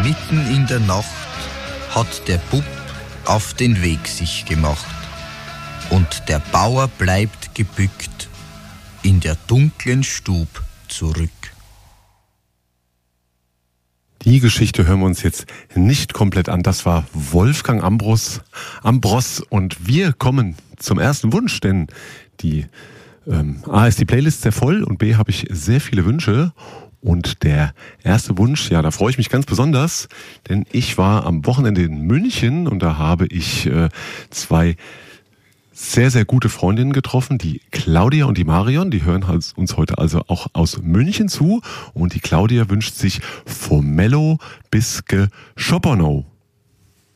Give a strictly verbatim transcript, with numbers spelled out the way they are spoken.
Mitten in der Nacht hat der Bub auf den Weg sich gemacht. Und der Bauer bleibt gebückt in der dunklen Stub zurück. Die Geschichte hören wir uns jetzt nicht komplett an. Das war Wolfgang Ambros, Ambros und wir kommen zum ersten Wunsch, denn die ähm, A ist die Playlist sehr voll und B habe ich sehr viele Wünsche. Und der erste Wunsch, ja, da freue ich mich ganz besonders, denn ich war am Wochenende in München und da habe ich äh, zwei sehr, sehr gute Freundinnen getroffen, die Claudia und die Marion, die hören uns heute also auch aus München zu und die Claudia wünscht sich Formello bis Schopono.